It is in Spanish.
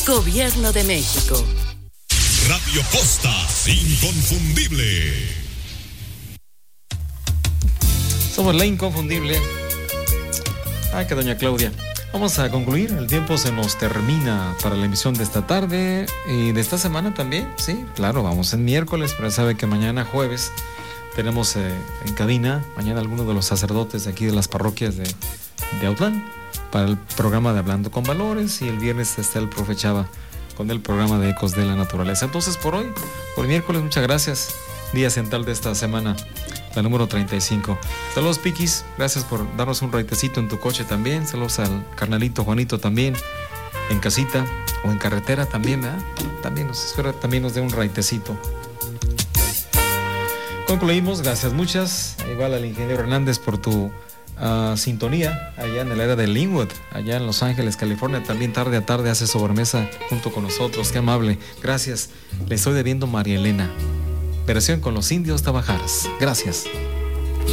Gobierno de México. Radio Costa, inconfundible. Somos la inconfundible. Ay, que doña Claudia. Vamos a concluir, el tiempo se nos termina para la emisión de esta tarde y de esta semana también, sí, claro, vamos en miércoles, pero ya sabe que mañana jueves tenemos en cabina, mañana algunos de los sacerdotes de aquí de las parroquias de Autlán para el programa de Hablando con Valores, y el viernes está el profe Chava con el programa de Ecos de la Naturaleza. Entonces por hoy, por miércoles, muchas gracias, día central de esta semana, la número 35. Saludos, Piquis, gracias por darnos un raitecito en tu coche también. Saludos al carnalito Juanito también, en casita o en carretera también, ¿verdad? También nos dé un raitecito. Concluimos, gracias muchas, igual al ingeniero Hernández por tu sintonía allá en el área de Linwood, allá en Los Ángeles, California. También tarde a tarde hace sobremesa junto con nosotros, qué amable, gracias. Le estoy debiendo María Elena, versión con los indios Tabajaras. Gracias.